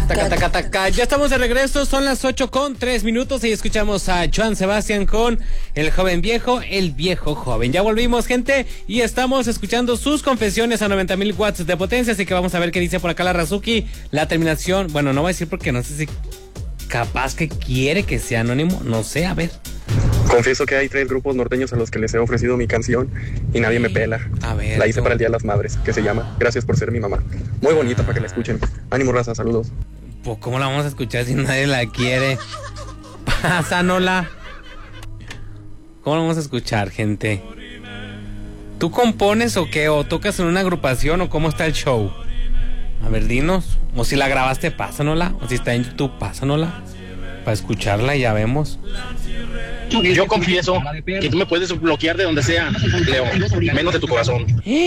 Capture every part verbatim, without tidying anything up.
Taca, taca, taca. Ya estamos de regreso, son las ocho con tres minutos y escuchamos a Joan Sebastián con El Joven Viejo, El Viejo Joven. Ya volvimos, gente, y estamos escuchando sus confesiones a noventa mil watts de potencia, así que vamos a ver qué dice por acá la Razuki. La terminación, bueno, no voy a decir porque no sé si capaz que quiere que sea anónimo, no sé, a ver. Confieso que hay tres grupos norteños a los que les he ofrecido mi canción y nadie me pela. A ver. La hice ¿cómo? para el Día de las Madres, que se llama Gracias por ser mi mamá. Muy bonita para que la escuchen. Ánimo, raza, saludos. Pues, ¿cómo la vamos a escuchar si nadie la quiere? Pásanosla. ¿Cómo la vamos a escuchar, gente? ¿Tú compones o qué? ¿O tocas en una agrupación o cómo está el show? A ver, dinos. O si la grabaste, pásanosla. O si está en YouTube, pásanosla. Para escucharla y ya vemos. Yo confieso que tú me puedes bloquear de donde sea, Leo, menos de tu corazón.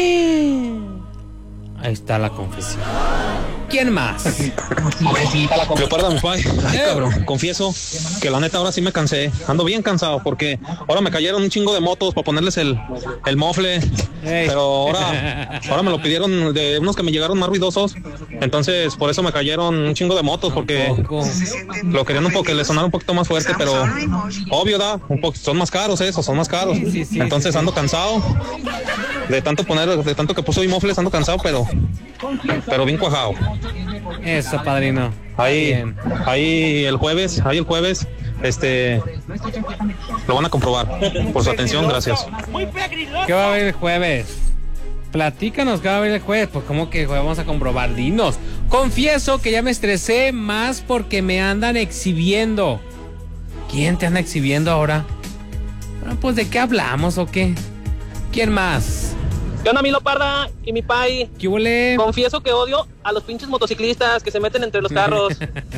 Ahí está la confesión. ¿Quién más? Leoparda, mi pai. Ay, cabrón, confieso que la neta ahora sí me cansé. Ando bien cansado porque ahora me cayeron un chingo de motos para ponerles el, el mofle. Hey. Pero ahora, ahora me lo pidieron de unos que me llegaron más ruidosos. Entonces, por eso me cayeron un chingo de motos porque lo querían un poco, que le sonara un poquito más fuerte, pero obvio, da, un poco, son más caros esos, son más caros. Sí, sí, sí, Entonces ando cansado de tanto poner, de tanto que puso y mofles, ando cansado, pero, pero bien cuajado. Eso, padrino. Ahí, ahí el jueves, ahí el jueves, este, lo van a comprobar. Por su atención, gracias. ¿Qué va a haber el jueves? Platícanos qué va a haber el jueves. Pues cómo que vamos a comprobar, dinos. Confieso que ya me estresé más porque me andan exhibiendo. ¿Quién te anda exhibiendo ahora? Bueno, pues ¿de qué hablamos o qué? ¿Quién más? ¿Qué onda, mi Leoparda y mi pai? ¿Qué huele? Confieso que odio a los pinches motociclistas que se meten entre los carros.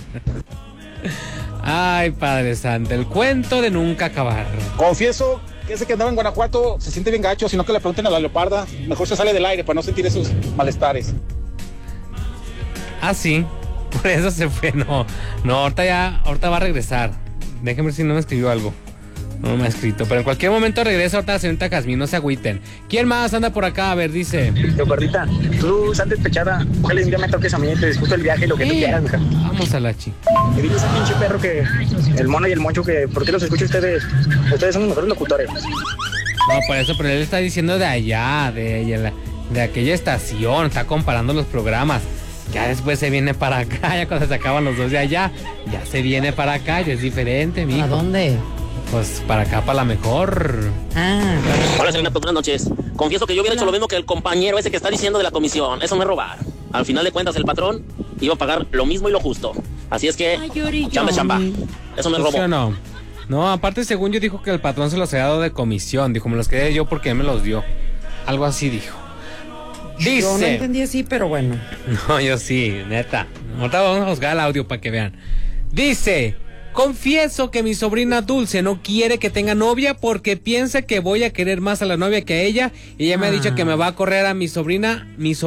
Ay, Padre Santo, el cuento de nunca acabar. Confieso que ese que andaba en Guanajuato se siente bien gacho, sino que le pregunten a la Leoparda. Mejor se sale del aire para no sentir esos malestares. Ah, sí, por eso se fue. No, no, ahorita ya, ahorita va a regresar. Déjenme ver si no me escribió algo. No me ha escrito, pero en cualquier momento regresa ahorita la señorita Jazmín, no se agüiten. ¿Quién más anda por acá? A ver, dice. Leopardita, tú estás despechada. Ojalá un día me toques a mí, te discuto el viaje, lo que eh, tú quieras, mujer. Vamos a la chi. Y dile a ese pinche perro que el mono y el mocho, que ¿por qué los escucha ustedes? Ustedes son los mejores locutores. No, por eso, pero él está diciendo de allá, de, de, de aquella estación, está comparando los programas. Ya después se viene para acá, ya cuando se acaban los dos de allá, ya se viene para acá, ya es diferente, mijo. ¿A dónde? Pues para acá, para la mejor. Ah, Hola, señorita, buenas noches. Confieso que yo hubiera Hola. hecho lo mismo que el compañero ese que está diciendo de la comisión. Eso no es robar. Al final de cuentas, el patrón iba a pagar lo mismo y lo justo. Así es que, chamba, chamba. Eso no es robo. No, no, aparte, según yo, dijo que el patrón se los había dado de comisión. Dijo, me los quedé yo porque él me los dio. Algo así dijo. Dice. Yo no entendí así, pero bueno. No, yo sí, neta. Ahorita vamos a juzgar el audio para que vean. Dice. Confieso que mi sobrina Dulce no quiere que tenga novia porque piensa que voy a querer más a la novia que a ella. Y ella me ah. ha dicho que me va a correr a mi sobrina, mi sobrina.